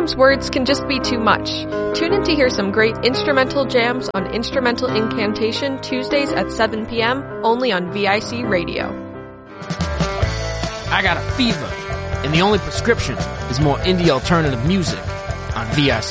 sometimes words can just be too much. Tune in to hear some great instrumental jams on Instrumental Incantation Tuesdays at 7 p.m. only on VIC Radio. I got a fever, and the only prescription is more indie alternative music on VIC